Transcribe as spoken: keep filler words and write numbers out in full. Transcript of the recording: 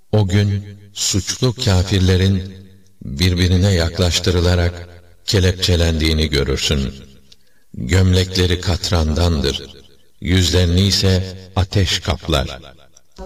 O gün suçlu kâfirlerin birbirine yaklaştırılarak kelepçelendiğini görürsün. Gömlekleri katrandandır, yüzlerini ise ateş kaplar.